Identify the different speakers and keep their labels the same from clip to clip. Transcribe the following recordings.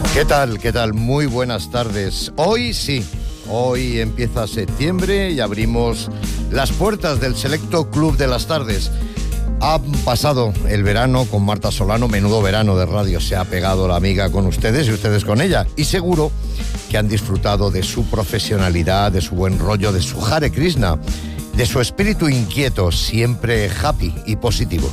Speaker 1: ¿Qué tal? ¿Qué tal? Muy buenas tardes. Hoy sí, hoy empieza septiembre y abrimos las puertas del selecto Club de las Tardes. Ha pasado el verano con Marta Solano, menudo verano de radio se ha pegado la amiga con ustedes y ustedes con ella. Y seguro que han disfrutado de su profesionalidad, de su buen rollo, de su Hare Krishna, de su espíritu inquieto, siempre happy y positivo.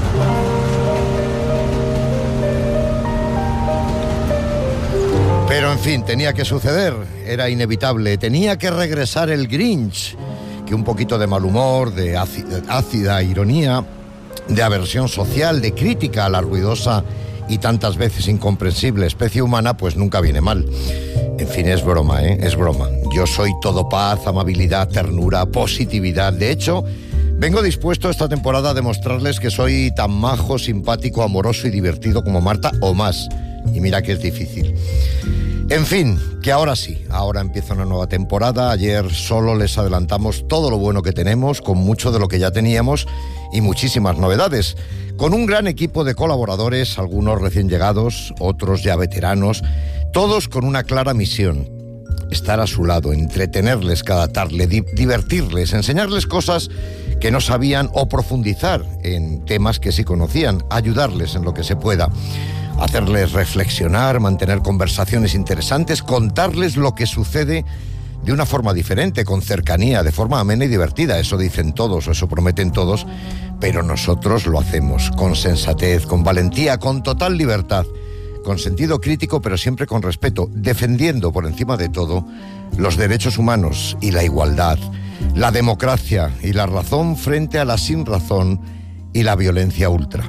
Speaker 1: Pero en fin, tenía que suceder, era inevitable, tenía que regresar el Grinch, que un poquito de mal humor, de ácida ironía, de aversión social, de crítica a la ruidosa y tantas veces incomprensible especie humana, pues nunca viene mal. En fin, es broma, es broma. Yo soy todo paz, amabilidad, ternura, positividad. De hecho, vengo dispuesto esta temporada a demostrarles que soy tan majo, simpático, amoroso y divertido como Marta, o más. Y mira que es difícil. En fin, que ahora sí, ahora empieza una nueva temporada. Ayer solo les adelantamos todo lo bueno que tenemos, con mucho de lo que ya teníamos y muchísimas novedades. Con un gran equipo de colaboradores, algunos recién llegados, otros ya veteranos, todos con una clara misión: estar a su lado, entretenerles cada tarde, divertirles, enseñarles cosas que no sabían o profundizar en temas que sí conocían, ayudarles en lo que se pueda. Hacerles reflexionar, mantener conversaciones interesantes, contarles lo que sucede de una forma diferente, con cercanía, de forma amena y divertida. Eso dicen todos, o eso prometen todos, pero nosotros lo hacemos con sensatez, con valentía, con total libertad, con sentido crítico, pero siempre con respeto, defendiendo por encima de todo los derechos humanos y la igualdad, la democracia y la razón frente a la sinrazón y la violencia ultra.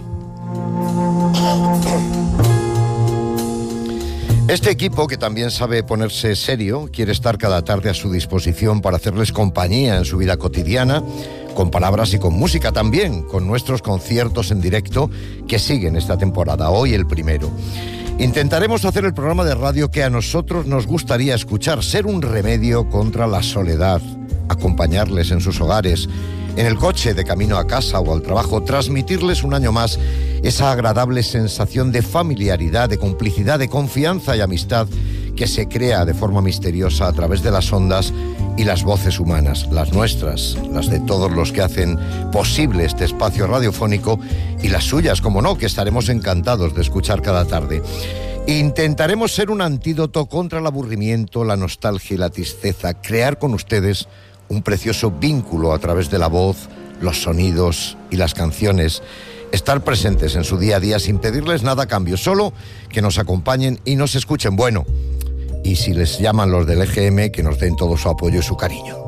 Speaker 1: Este equipo, que también sabe ponerse serio, quiere estar cada tarde a su disposición para hacerles compañía en su vida cotidiana, con palabras y con música también, con nuestros conciertos en directo que siguen esta temporada, hoy el primero. Intentaremos hacer el programa de radio que a nosotros nos gustaría escuchar, ser un remedio contra la soledad, acompañarles en sus hogares, en el coche de camino a casa o al trabajo, transmitirles un año más esa agradable sensación de familiaridad, de complicidad, de confianza y amistad que se crea de forma misteriosa a través de las ondas y las voces humanas, las nuestras, las de todos los que hacen posible este espacio radiofónico, y las suyas, como no, que estaremos encantados de escuchar cada tarde. Intentaremos ser un antídoto contra el aburrimiento, la nostalgia y la tristeza, crear con ustedes un precioso vínculo a través de la voz, los sonidos y las canciones, estar presentes en su día a día sin pedirles nada a cambio, solo que nos acompañen y nos escuchen. Bueno, y si les llaman los del EGM, que nos den todo su apoyo y su cariño.